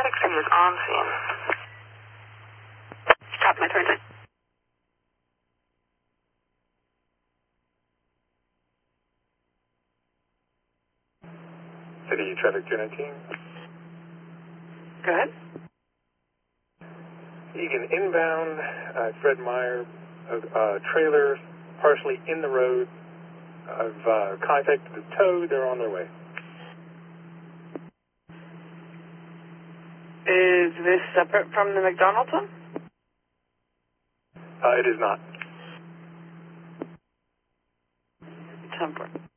Taxi is on scene. Stop my turn. City Traffic 219. Go ahead. Egan inbound, Fred Meyer, trailer partially in the road. I've contacted the tow, they're on their way. Is this separate from the McDonald's one? It is not. Temper.